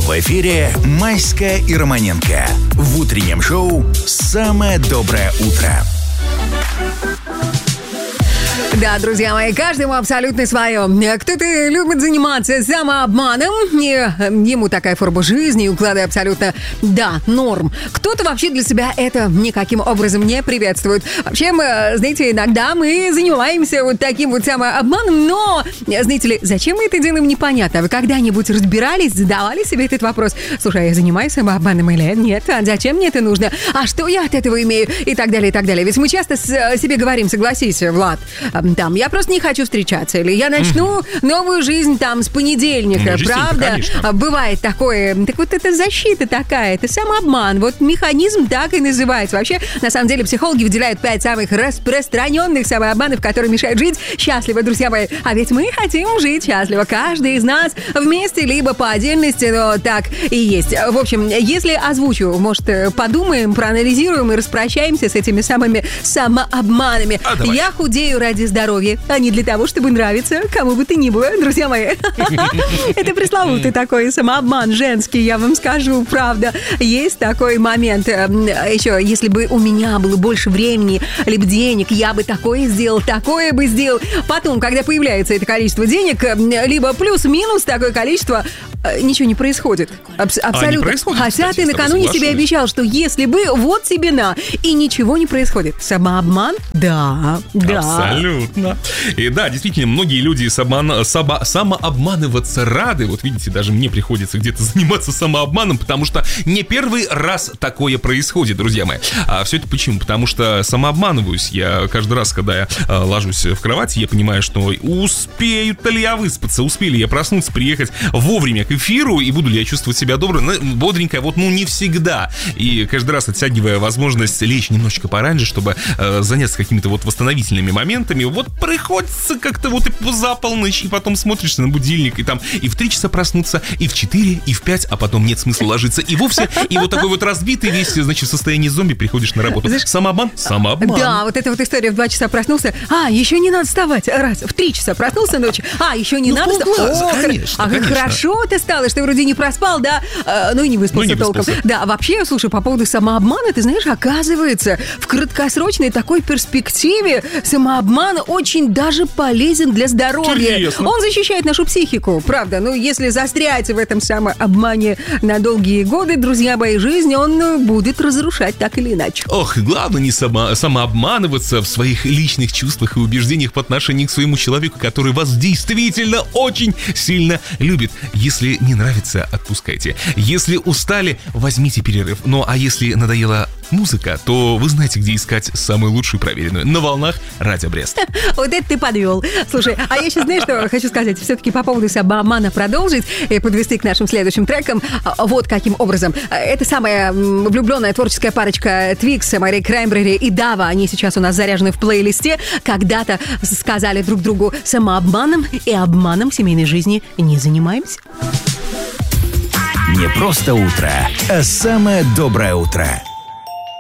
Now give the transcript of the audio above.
В эфире Майская и Романенко. В утреннем шоу «Самое доброе утро». Да, друзья мои, каждому абсолютно свое. Кто-то любит заниматься самообманом, ему такая форма жизни и уклада абсолютно, да, норм. Кто-то вообще для себя это никаким образом не приветствует. Вообще, знаете, иногда мы занимаемся вот таким вот самообманом, но, знаете ли, зачем мы это делаем, непонятно. Вы когда-нибудь разбирались, задавали себе этот вопрос? Слушай, а я занимаюсь самообманом или нет? А зачем мне это нужно? А что я от этого имею? И так далее, и так далее. Ведь мы часто себе говорим, согласись, Влад, там, я просто не хочу встречаться, или я начну новую жизнь там с понедельника, правда? Конечно. Бывает такое. Так вот это защита такая, это самообман. Вот механизм так и называется. Вообще, на самом деле, психологи выделяют 5 самых распространенных самообманов, которые мешают жить счастливо, друзья мои. А ведь мы хотим жить счастливо. Каждый из нас вместе, либо по отдельности, но так и есть. В общем, если озвучу, может, подумаем, проанализируем и распрощаемся с этими самыми самообманами. Я худею ради здоровья, а не для того, чтобы нравиться кому бы то ни было, друзья мои. Это пресловутый такой самообман женский, я вам скажу, правда. Есть такой момент. Еще, если бы у меня было больше времени, либо денег, я бы такое бы сделал. Потом, когда появляется это количество денег, либо плюс-минус такое количество, ничего не происходит. Абсолютно. Не происходит, хотя ты накануне себе обещал, что если бы, вот тебе на, и ничего не происходит. Самообман? Да. Абсолютно. И да, действительно, многие люди самообманываться рады. Вот видите, даже мне приходится где-то заниматься самообманом, потому что не первый раз такое происходит, друзья мои. А все это почему? Потому что самообманываюсь я каждый раз, когда я ложусь в кровать, я понимаю, что успею-то ли я выспаться, успею ли я проснуться, приехать вовремя к эфиру, и буду ли я чувствовать себя бодренько, не всегда. И каждый раз оттягивая возможность лечь немножечко пораньше, чтобы заняться какими-то восстановительными моментами, приходится как-то и за полночь, и потом смотришь на будильник, и там и в 3 часа проснуться, и в 4, и в 5, а потом нет смысла ложиться и вовсе, и вот такой разбитый весь, значит, в состоянии зомби приходишь на работу. Самообман. Да, вот эта история в 2 часа проснулся, еще не надо вставать, раз, в 3 часа проснулся ночью, еще не надо вставать. Конечно. Хорошо ты стало, что вроде не проспал, да, и не выспался толком. Да, вообще, слушай, по поводу самообмана, ты знаешь, оказывается, в краткосрочной такой перспективе самообман очень даже полезен для здоровья. Интересно. Он защищает нашу психику, правда. Если застрять в этом самообмане на долгие годы, друзья мои, жизнь он будет разрушать так или иначе. Главное не самообманываться в своих личных чувствах и убеждениях по отношению к своему человеку, который вас действительно очень сильно любит. Если не нравится, отпускайте. Если устали, возьмите перерыв. А если надоела музыка, то вы знаете, где искать самую лучшую проверенную. На волнах Радио Брест. Вот это ты подвел. Слушай, а я еще, знаешь, что хочу сказать? Все-таки по поводу самообмана продолжить и подвести к нашим следующим трекам. Вот каким образом. Это самая влюбленная творческая парочка Твикс, Мари Краймбрери и Дава. Они сейчас у нас заряжены в плейлисте. Когда-то сказали друг другу: самообманом и обманом семейной жизни не занимаемся. Не просто утро, а самое доброе утро.